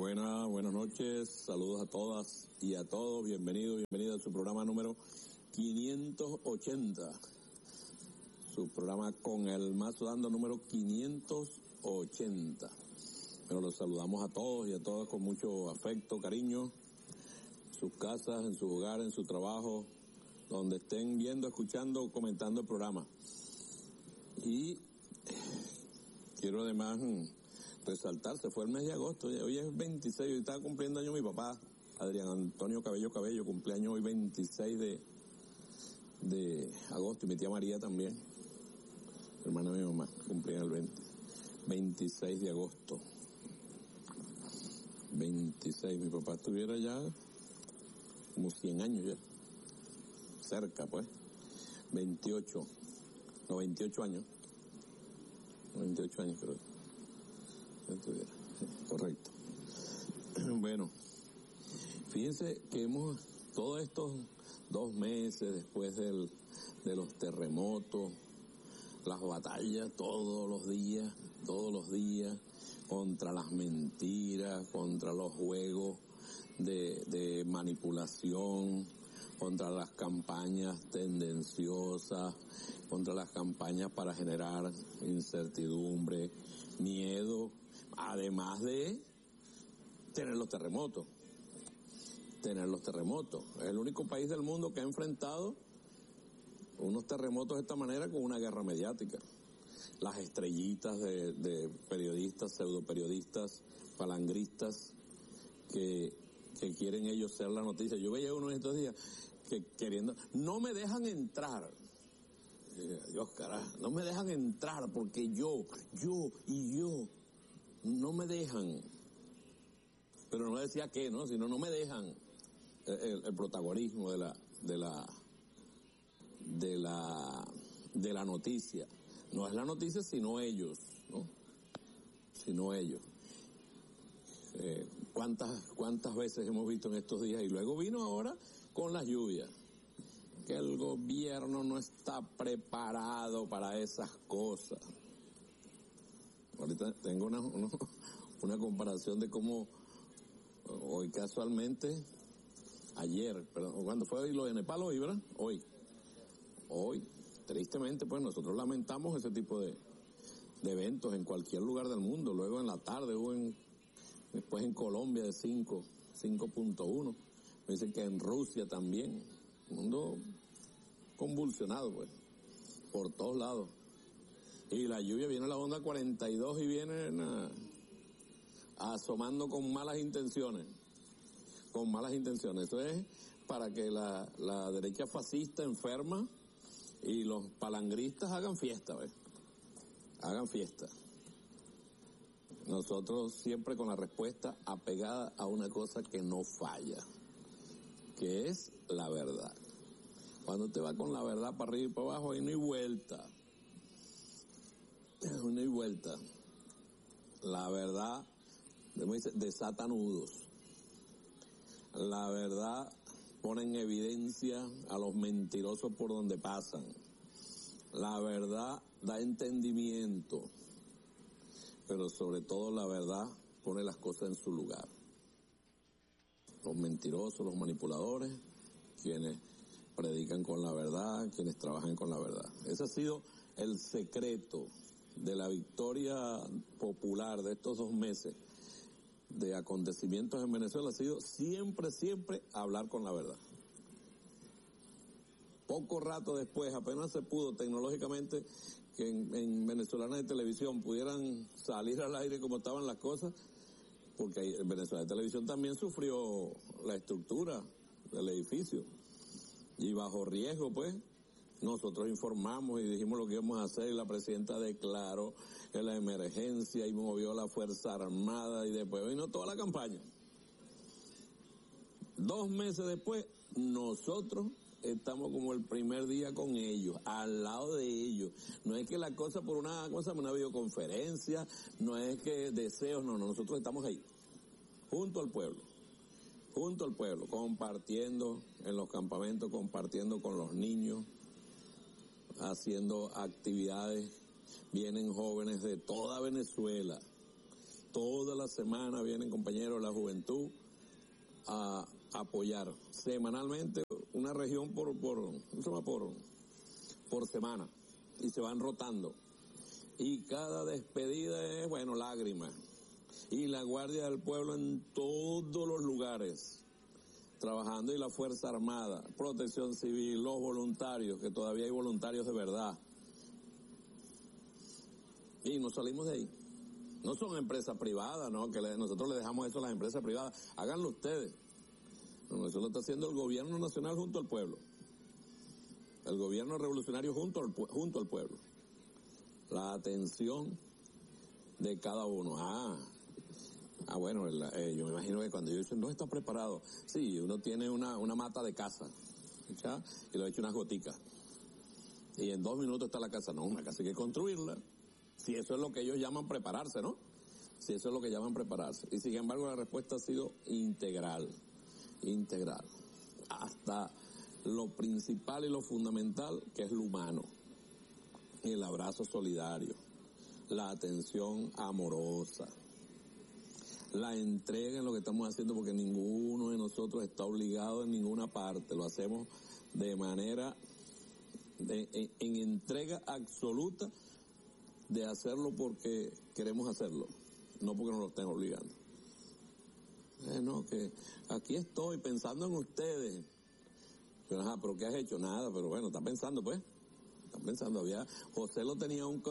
Buenas noches, saludos a todas y a todos, bienvenidos a su programa número 580, su programa con el mazo dando número 580. Pero los saludamos a todos y a todas con mucho afecto, cariño, en sus casas, en su hogar, en su trabajo, donde estén viendo, escuchando, comentando el programa. Y quiero además resaltar, se fue el mes de agosto, hoy es 26, hoy estaba cumpliendo año mi papá, Adrián Antonio Cabello, cumpleaños hoy 26 de agosto, y mi tía María también, hermana de mi mamá, cumplía el 26 de agosto. 26, mi papá estuviera ya como 100 años ya, cerca pues, 28 años creo. Correcto. Bueno, fíjense que todos estos 2 meses después de los terremotos, las batallas todos los días, contra las mentiras, contra los juegos de manipulación, contra las campañas tendenciosas, contra las campañas para generar incertidumbre, miedo, además de tener los terremotos. Es el único país del mundo que ha enfrentado unos terremotos de esta manera con una guerra mediática. Las estrellitas de periodistas, pseudoperiodistas, falangristas, que quieren ellos ser la noticia. Yo veía uno estos días que queriendo, no me dejan entrar. Dios carajo, no me dejan entrar porque yo, no me dejan. Pero no decía qué, ¿no? Sino no me dejan el protagonismo de la noticia. No es la noticia sino ellos, ¿no? ¿Cuántas veces hemos visto en estos días? Y luego vino ahora con las lluvias, que el gobierno no está preparado para esas cosas. Ahorita tengo una comparación de cómo hoy casualmente, cuando fue lo de Nepal hoy, ¿verdad? Hoy, tristemente, pues nosotros lamentamos ese tipo de eventos en cualquier lugar del mundo. Luego en la tarde después en Colombia de 5.1. Me dicen que en Rusia también. Mundo convulsionado, pues, por todos lados. Y la lluvia viene a la onda 42 y vienen asomando con malas intenciones. Eso es para que la derecha fascista enferma y los palangristas hagan fiesta, ¿ves? Hagan fiesta. Nosotros siempre con la respuesta apegada a una cosa que no falla, que es la verdad. Cuando te va con la verdad para arriba y para abajo, ahí no hay vuelta. La verdad, como dice, desata nudos. La verdad pone en evidencia a los mentirosos por donde pasan. La verdad da entendimiento. Pero sobre todo la verdad pone las cosas en su lugar. Los mentirosos, los manipuladores, quienes predican con la verdad, quienes trabajan con la verdad. Ese ha sido el secreto de la victoria popular de estos 2 meses de acontecimientos en Venezuela, ha sido siempre hablar con la verdad. Poco rato después, apenas se pudo tecnológicamente que en Venezolana de Televisión pudieran salir al aire como estaban las cosas, porque Venezuela de Televisión también sufrió la estructura del edificio, y bajo riesgo, pues, nosotros informamos y dijimos lo que íbamos a hacer, y la presidenta declaró en la emergencia y movió la Fuerza Armada, y después vino toda la campaña. 2 meses después, nosotros estamos como el primer día con ellos, al lado de ellos. No es que la cosa por una videoconferencia, no es que deseos, no, nosotros estamos ahí, junto al pueblo, compartiendo en los campamentos, compartiendo con los niños, haciendo actividades. Vienen jóvenes de toda Venezuela, Toda la semana vienen compañeros de la juventud a apoyar semanalmente una región por semana, y se van rotando. Y cada despedida es, lágrimas. Y la Guardia del Pueblo en todos los lugares, trabajando, y la Fuerza Armada, Protección Civil, los voluntarios, que todavía hay voluntarios de verdad. Y nos salimos de ahí. No son empresas privadas, ¿no? Que nosotros le dejamos eso a las empresas privadas. Háganlo ustedes. No, eso lo está haciendo el gobierno nacional junto al pueblo. El gobierno revolucionario junto al pueblo. La atención de cada uno. Bueno, yo me imagino que cuando yo digo, no está preparado. Sí, uno tiene una mata de casa, ¿ya? Y le echa unas goticas. Y en 2 minutos está la casa. No, una casa hay que construirla. Si eso es lo que ellos llaman prepararse, ¿no? Si eso es lo que llaman prepararse. Y sin embargo la respuesta ha sido integral. Hasta lo principal y lo fundamental, que es lo humano. El abrazo solidario, la atención amorosa, la entrega en lo que estamos haciendo, porque ninguno de nosotros está obligado en ninguna parte. Lo hacemos de manera, en entrega absoluta, de hacerlo porque queremos hacerlo, no porque nos lo estén obligando. No, que aquí estoy pensando en ustedes. Pero ¿qué has hecho? Nada, pero bueno, está pensando, pues. Está pensando. José lo tenía un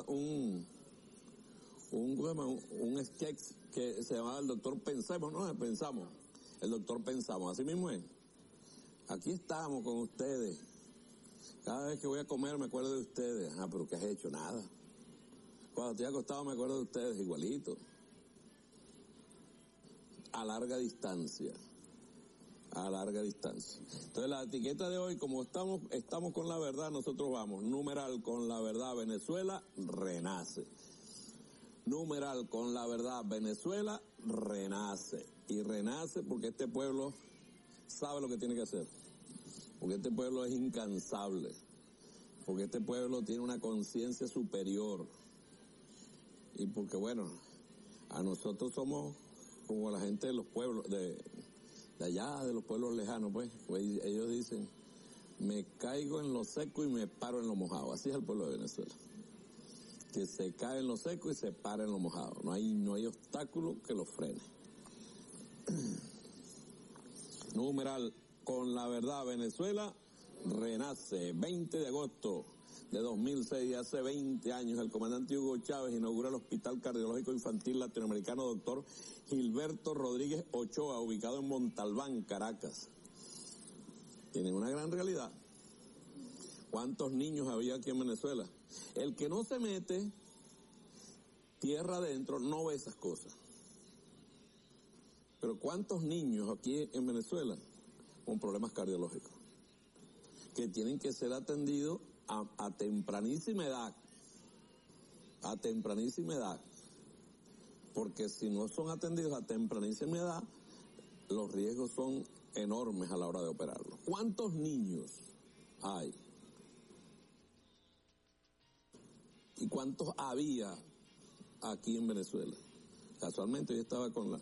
sketch que se llamaba El Doctor Pensemos, ¿no? Pensamos. El Doctor Pensamos, así mismo es. Aquí estamos con ustedes. Cada vez que voy a comer me acuerdo de ustedes. Pero ¿qué has hecho? Nada. Cuando estoy acostado me acuerdo de ustedes, igualito. A larga distancia. Entonces la etiqueta de hoy, como estamos con la verdad, nosotros vamos, numeral, con la verdad Venezuela renace. Numeral, con la verdad Venezuela renace. Y renace porque este pueblo sabe lo que tiene que hacer. Porque este pueblo es incansable. Porque este pueblo tiene una conciencia superior. Y porque a nosotros somos como la gente de los pueblos, de allá, de los pueblos lejanos, pues ellos dicen, me caigo en lo seco y me paro en lo mojado. Así es el pueblo de Venezuela, que se cae en lo seco y se para en lo mojado. No hay obstáculo que lo frene. Numeral, con la verdad Venezuela renace. 20 de agosto de 2006, hace 20 años, el comandante Hugo Chávez inaugura el Hospital Cardiológico Infantil Latinoamericano Dr. Gilberto Rodríguez Ochoa, ubicado en Montalbán, Caracas. Tienen una gran realidad. ¿Cuántos niños había aquí en Venezuela? El que no se mete tierra adentro no ve esas cosas. Pero ¿cuántos niños aquí en Venezuela con problemas cardiológicos que tienen que ser atendidos a tempranísima edad? A tempranísima edad. Porque si no son atendidos a tempranísima edad, los riesgos son enormes a la hora de operarlos. ¿Cuántos niños hay? ¿Y cuántos había aquí en Venezuela? Casualmente yo estaba con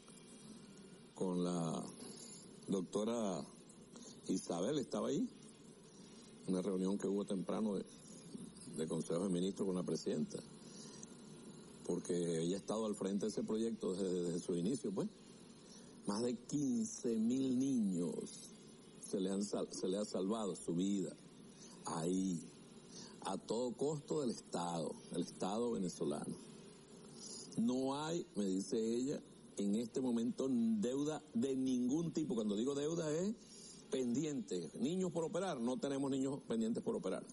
la doctora Isabel, estaba ahí, una reunión que hubo temprano de Consejo de Ministros con la presidenta, porque ella ha estado al frente de ese proyecto desde su inicio, pues. Más de 15.000 niños se le ha salvado su vida ahí, a todo costo del Estado, el Estado venezolano. No hay, me dice ella, en este momento deuda de ningún tipo. Cuando digo deuda es pendiente. Niños por operar, no tenemos niños pendientes por operar.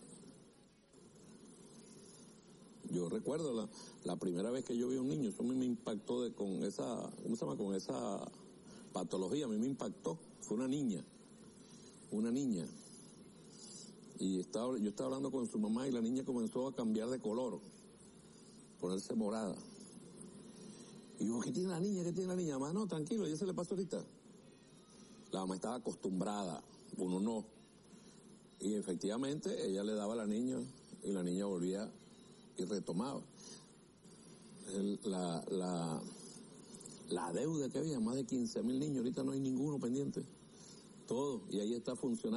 Yo recuerdo la primera vez que yo vi a un niño, eso a mí me impactó con esa, ¿cómo se llama? Con esa patología, a mí me impactó. Fue una niña. Y yo estaba hablando con su mamá y la niña comenzó a cambiar de color, ponerse morada. Y digo, ¿qué tiene la niña? Mamá, no, tranquilo, ya se le pasó ahorita. La mamá estaba acostumbrada, uno no. Y efectivamente ella le daba a la niña y la niña volvía y retomaba. la deuda que había, más de 15.000 niños, ahorita no hay ninguno pendiente. Todo, y ahí está funcionando.